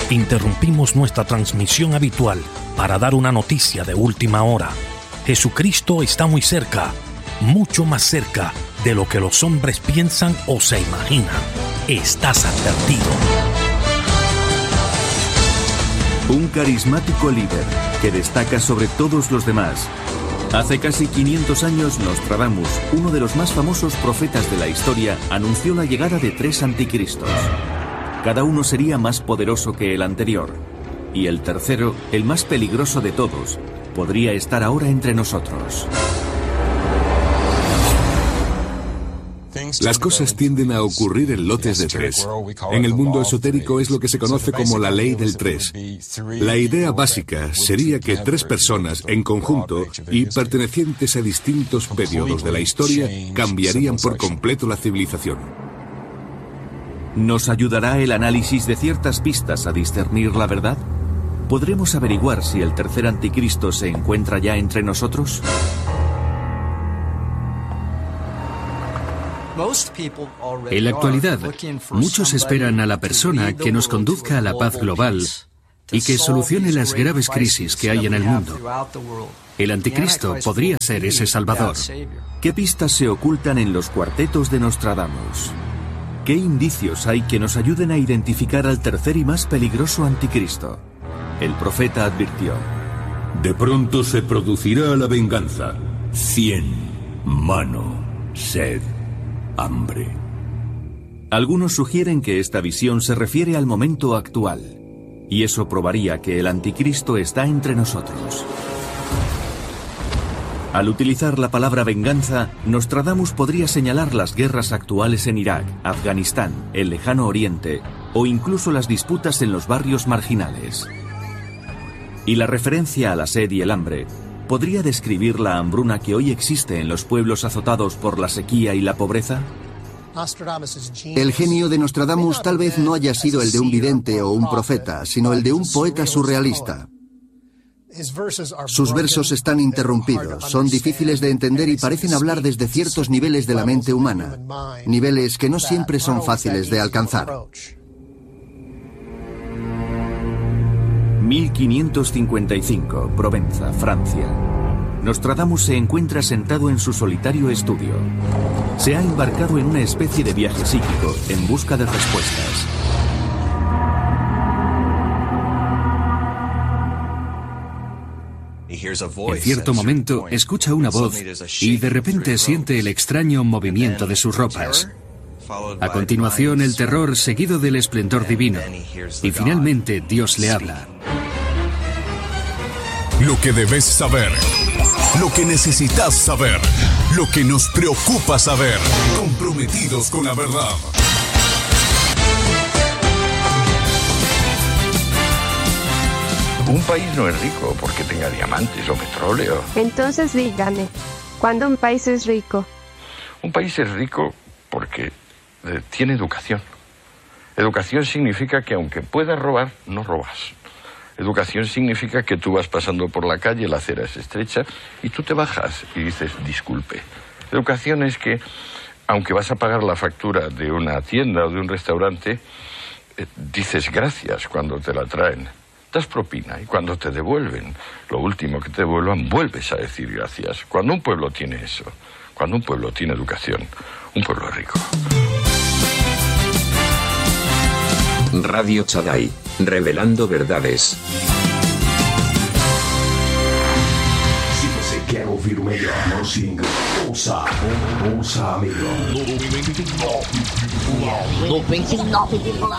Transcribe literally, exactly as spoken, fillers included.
Interrumpimos nuestra transmisión habitual para dar una noticia de última hora. Jesucristo está muy cerca, mucho más cerca de lo que los hombres piensan o se imaginan. Estás advertido. Un carismático líder que destaca sobre todos los demás. Hace casi quinientos años, Nostradamus, uno de los más famosos profetas de la historia, anunció la llegada de tres anticristos. Cada uno sería más poderoso que el anterior. Y el tercero, el más peligroso de todos, podría estar ahora entre nosotros. Las cosas tienden a ocurrir en lotes de tres. En el mundo esotérico es lo que se conoce como la ley del tres. La idea básica sería que tres personas en conjunto y pertenecientes a distintos periodos de la historia cambiarían por completo la civilización. ¿Nos ayudará el análisis de ciertas pistas a discernir la verdad? ¿Podremos averiguar si el tercer anticristo se encuentra ya entre nosotros? En la actualidad, muchos esperan a la persona que nos conduzca a la paz global y que solucione las graves crisis que hay en el mundo. El anticristo podría ser ese salvador. ¿Qué pistas se ocultan en los cuartetos de Nostradamus? ¿Qué indicios hay que nos ayuden a identificar al tercer y más peligroso anticristo? El profeta advirtió: de pronto se producirá la venganza. Cien, mano, sed, hambre. Algunos sugieren que esta visión se refiere al momento actual, y eso probaría que el anticristo está entre nosotros. Al utilizar la palabra venganza, Nostradamus podría señalar las guerras actuales en Irak, Afganistán, el Lejano Oriente, o incluso las disputas en los barrios marginales. Y la referencia a la sed y el hambre ¿podría describir la hambruna que hoy existe en los pueblos azotados por la sequía y la pobreza? El genio de Nostradamus tal vez no haya sido el de un vidente o un profeta, sino el de un poeta surrealista. Sus versos están interrumpidos, son difíciles de entender y parecen hablar desde ciertos niveles de la mente humana, niveles que no siempre son fáciles de alcanzar. mil quinientos cincuenta y cinco, Provenza, Francia. Nostradamus se encuentra sentado en su solitario estudio. Se ha embarcado en una especie de viaje psíquico en busca de respuestas. En cierto momento escucha una voz y de repente siente el extraño movimiento de sus ropas. A continuación el terror seguido del esplendor divino. Y finalmente Dios le habla. Lo que debes saber, lo que necesitas saber, lo que nos preocupa saber. Comprometidos con la verdad. Un país no es rico porque tenga diamantes o petróleo. Entonces dígame, ¿cuándo un país es rico? Un país es rico porque eh, tiene educación. Educación significa que aunque puedas robar, no robas. Educación significa que tú vas pasando por la calle, la acera es estrecha, y tú te bajas y dices, disculpe. Educación es que, aunque vas a pagar la factura de una tienda o de un restaurante, eh, dices gracias cuando te la traen. Das propina y cuando te devuelven, lo último que te devuelvan, vuelves a decir gracias. Cuando un pueblo tiene eso, cuando un pueblo tiene educación, un pueblo es rico. Radio Chadai, revelando verdades. Se você quer ouvir o melhor, não se engane. Ouça, ouça, amigo. noventa e nove vírgula nove